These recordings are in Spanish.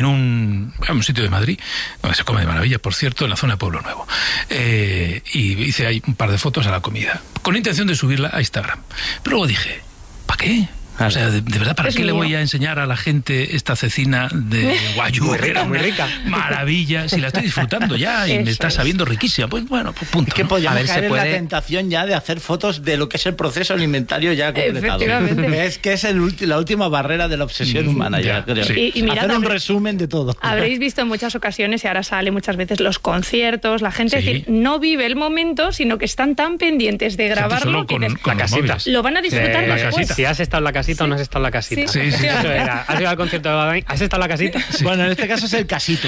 en un sitio de Madrid, donde se come de maravilla, por cierto, en la zona de Pueblo Nuevo. Y hice ahí un par de fotos a la comida, con la intención de subirla a Instagram. Pero luego dije, ¿para qué? O sea, de verdad, ¿para qué le voy a enseñar a la gente esta cecina de guayú? Muy rica. Maravilla, si la estoy disfrutando ya y me está sabiendo riquísima. Pues bueno, pues punto. Es que podríamos caer puede... en la tentación ya de hacer fotos de lo que es el proceso alimentario ya completado. Es que es la última barrera de la obsesión humana ya, creo. Sí. Y mirad, hacer un resumen de todo. Habréis visto en muchas ocasiones, y ahora sale muchas veces, los conciertos, la gente Sí. es decir, no vive el momento, sino que están tan pendientes de grabarlo que con la los móviles. lo van a disfrutar la después. casita. Si has estado en la casita o no has estado en la casita. Sí. Sí. Eso era. ¿Has ido al concierto de Bad Bunny? ¿Has estado en la casita? Sí. Bueno, en este caso es el casito.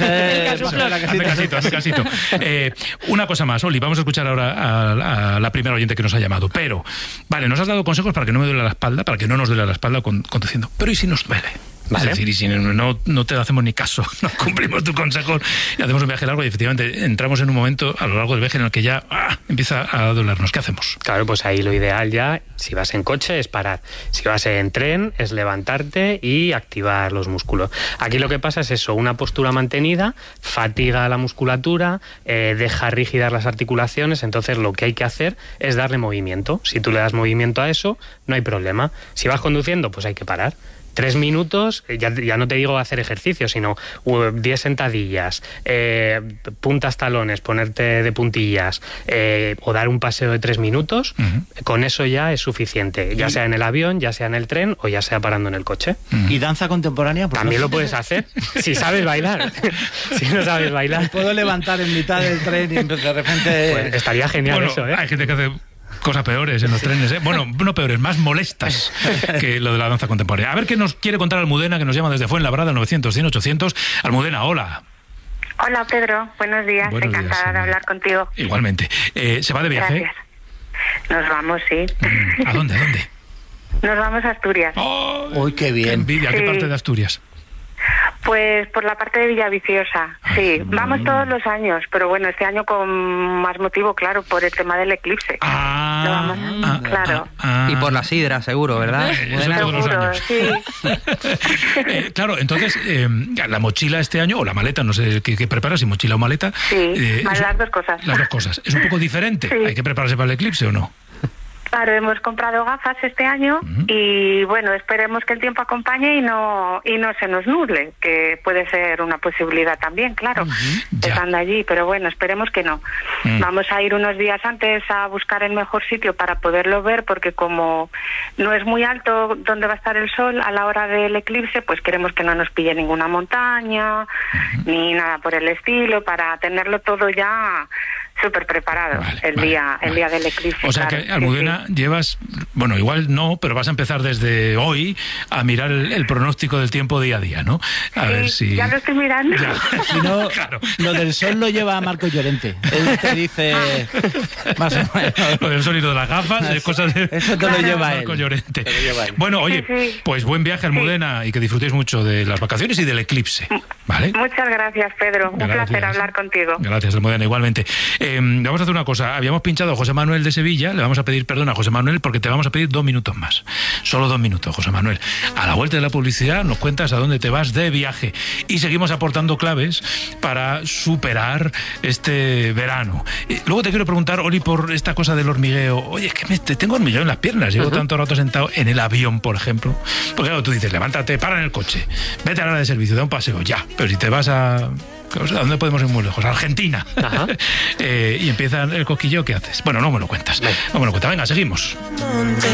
Hazme casito. Una cosa más, Oli, vamos a escuchar ahora a la primera oyente que nos ha llamado. Pero, vale, nos has dado consejos para que no me duele la espalda, para que no nos duele la espalda conduciendo. Pero ¿y si nos duele? Vale. Es decir, y si no te hacemos ni caso, no cumplimos tu consejo y hacemos un viaje largo y efectivamente entramos en un momento a lo largo del viaje en el que ya empieza a dolernos. ¿Qué hacemos? Claro, pues ahí lo ideal ya, si vas en coche, es parar. Si vas en tren, es levantarte y activar los músculos. Aquí lo que pasa es eso, una postura mantenida, fatiga la musculatura, deja rígidas las articulaciones, entonces lo que hay que hacer es darle movimiento. Si tú le das movimiento a eso, no hay problema. Si vas conduciendo, pues hay que parar. 3 minutos, ya no te digo hacer ejercicio, sino 10 sentadillas, puntas talones, ponerte de puntillas, o dar un paseo de 3 minutos, con eso ya es suficiente, ya sea en el avión, ya sea en el tren o ya sea parando en el coche. ¿Y danza contemporánea? Pues también lo puedes hacer, si sabes bailar. Si no sabes bailar. Puedo levantar en mitad del tren y de repente... Pues estaría genial eso, ¿eh? Hay gente que hace cosas peores en los trenes, ¿eh? Bueno, no peores, más molestas que lo de la danza contemporánea. A ver qué nos quiere contar Almudena, que nos llama desde Fuenlabrada, 900-100-800. Almudena, hola. Hola, Pedro. Buenos días. Encantada de hablar contigo. Igualmente. ¿Se va de viaje? Gracias. Nos vamos, sí. ¿A dónde? Nos vamos a Asturias. ¡Oh! ¡Uy, qué bien! ¡Qué envidia! ¿Qué parte de Asturias? Pues por la parte de Villaviciosa, sí. Vamos todos los años, pero bueno, este año con más motivo, claro, por el tema del eclipse. Claro. Y por la sidra, seguro, ¿verdad? Eso todos los años. Sí. Claro, entonces, la mochila este año, o la maleta, no sé qué preparas, si mochila o maleta. Sí, las dos cosas. Las dos cosas. ¿Es un poco diferente? Sí. ¿Hay que prepararse para el eclipse o no? Claro, hemos comprado gafas este año y bueno, esperemos que el tiempo acompañe y no se nos nuble, que puede ser una posibilidad también, claro, estando allí, pero bueno, esperemos que no. Vamos a ir unos días antes a buscar el mejor sitio para poderlo ver, porque como no es muy alto donde va a estar el sol a la hora del eclipse, pues queremos que no nos pille ninguna montaña ni nada por el estilo, para tenerlo todo ya súper preparado el día del eclipse. O sea que, Almudena, llevas, bueno, igual no, pero vas a empezar desde hoy a mirar el pronóstico del tiempo día a día, ¿no? A ver si... Ya lo estoy mirando. Si no, claro. Lo del sol lo lleva Marco Llorente. Él te dice más o menos. Lo del sol y lo de las gafas, cosas de... Eso te lo lleva Marco él. Llorente. Bueno, oye, pues buen viaje, Almudena, y que disfrutéis mucho de las vacaciones y del eclipse, ¿vale? Muchas gracias, Pedro. Un placer hablar contigo. Gracias, Almudena, igualmente. Vamos a hacer una cosa. Habíamos pinchado a José Manuel de Sevilla. Le vamos a pedir perdón a José Manuel porque te vamos a pedir 2 minutos más. Solo 2 minutos, José Manuel. A la vuelta de la publicidad nos cuentas a dónde te vas de viaje. Y seguimos aportando claves para superar este verano. Luego te quiero preguntar, Oli, por esta cosa del hormigueo. Oye, es que te tengo hormigueo en las piernas. Llevo tanto rato sentado en el avión, por ejemplo. Porque claro, tú dices, levántate, para en el coche. Vete a la hora de servicio, da un paseo, ya. Pero si te vas a... ¿A dónde podemos ir muy lejos? A Argentina. Y empieza el cosquilleo, ¿qué haces? Bueno, no me lo cuentas. No me lo cuentas. Venga, seguimos.